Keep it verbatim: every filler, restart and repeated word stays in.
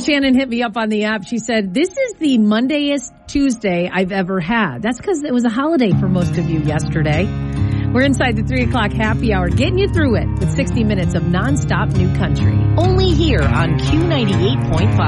Shannon hit me up on the app. She said, this is the Mondayest Tuesday I've ever had. That's because it was a holiday for most of you yesterday. We're inside the three o'clock happy hour, getting you through it with sixty minutes of nonstop new country. Only here on Q ninety-eight point five.